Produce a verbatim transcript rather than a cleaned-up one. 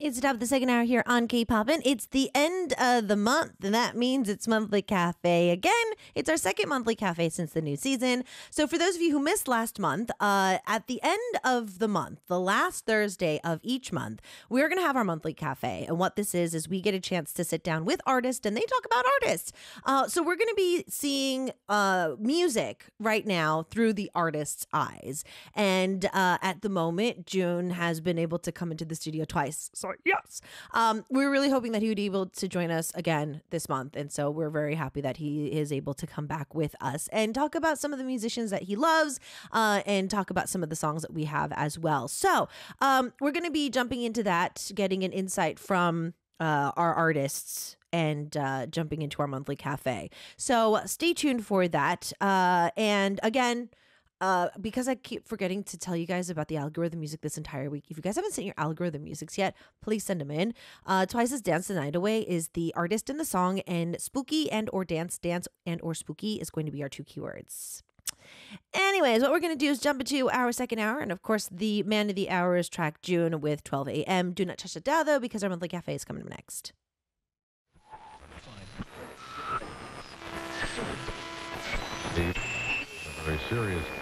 It's the top of the second hour here on K-Poppin'. It's the end of the month, and that means it's Monthly Cafe again. It's our second Monthly Cafe since the new season. So for those of you who missed last month, uh, at the end of the month, the last Thursday of each month, we're going to have our Monthly Cafe. And what this is, is we get a chance to sit down with artists, and they talk about artists. Uh, so we're going to be seeing uh, music right now through the artist's eyes. And uh, at the moment, June has been able to come into the studio twice. So yes. Um, we're really hoping that he would be able to join us again this month. And so we're very happy that he is able to come back with us and talk about some of the musicians that he loves uh, and talk about some of the songs that we have as well. So um, we're going to be jumping into that, getting an insight from uh, our artists and uh, jumping into our Monthly Cafe. So stay tuned for that. Uh, and again, Uh, because I keep forgetting to tell you guys about the algorithm music this entire week. If you guys haven't sent your algorithm musics yet, please send them in. Uh, Twice's Dance the Night Away is the artist in the song, and spooky and or dance, dance and or spooky is going to be our two keywords. Anyways, what we're going to do is jump into our second hour. And of course, the man of the hour is track June with twelve a.m. Do not touch it down, though, because our Monthly Cafe is coming up next. Very serious